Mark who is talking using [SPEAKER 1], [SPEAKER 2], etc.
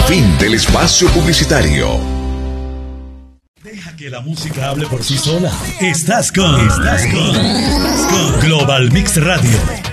[SPEAKER 1] Fin del espacio publicitario.
[SPEAKER 2] Deja que la música hable por sí sola. Estás con Global Mix Radio.